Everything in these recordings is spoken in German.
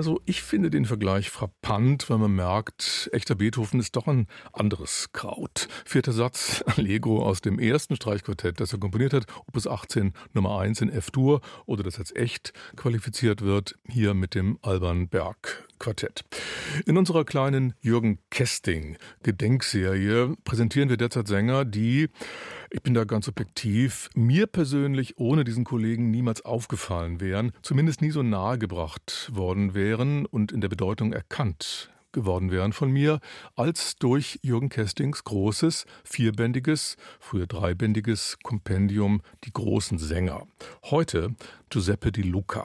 Also, ich finde den Vergleich frappant, weil man merkt, echter Beethoven ist doch ein anderes Kraut. Vierter Satz, Allegro aus dem ersten Streichquartett, das er komponiert hat, Opus 18, Nummer 1 in F-Dur, oder das als echt qualifiziert wird, hier mit dem Alban Berg Quartett. In unserer kleinen Jürgen Kesting Gedenkserie präsentieren wir derzeit Sänger, die, ich bin da ganz objektiv, mir persönlich ohne diesen Kollegen niemals aufgefallen wären, zumindest nie so nahegebracht worden wären und in der Bedeutung erkannt geworden wären von mir, als durch Jürgen Kestings großes, vierbändiges, früher dreibändiges Kompendium Die großen Sänger. Heute Giuseppe Di Luca.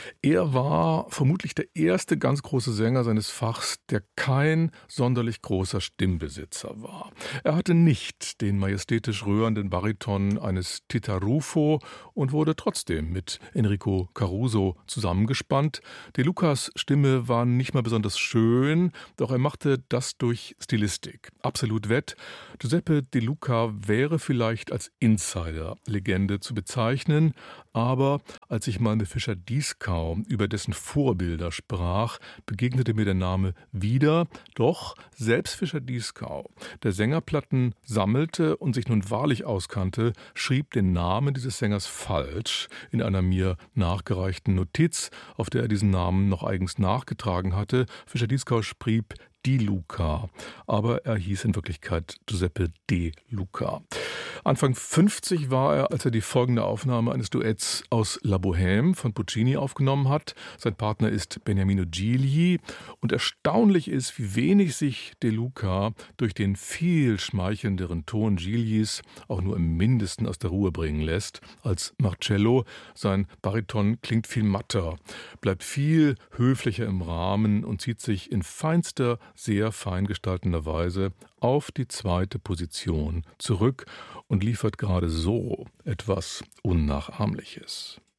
Er war vermutlich der erste ganz große Sänger seines Fachs, der kein sonderlich großer Stimmbesitzer war. Er hatte nicht den majestätisch rührenden Bariton eines Titarufo und wurde trotzdem mit Enrico Caruso zusammengespannt. De Lucas Stimme war nicht mal besonders schön, doch er machte das durch Stilistik. Absolut wett. Giuseppe Di Luca wäre vielleicht als Insider-Legende zu bezeichnen, aber als ich mal mit Fischer Dieskau über dessen Vorbilder sprach, begegnete mir der Name wieder. Doch selbst Fischer Dieskau, der Sängerplatten sammelte und sich nun wahrlich auskannte, schrieb den Namen dieses Sängers falsch in einer mir nachgereichten Notiz, auf der er diesen Namen noch eigens nachgetragen hatte. Fischer Dieskau schrieb Di Luca, aber er hieß in Wirklichkeit Giuseppe De Luca. Anfang 50 war er, als er die folgende Aufnahme eines Duetts aus La Bohème von Puccini aufgenommen hat. Sein Partner ist Beniamino Gigli und erstaunlich ist, wie wenig sich De Luca durch den viel schmeichelnderen Ton Giglis auch nur im Mindesten aus der Ruhe bringen lässt als Marcello. Sein Bariton klingt viel matter, bleibt viel höflicher im Rahmen und zieht sich in feinster, sehr fein gestaltender Weise auf die zweite Position zurück und liefert gerade so etwas Unnachahmliches.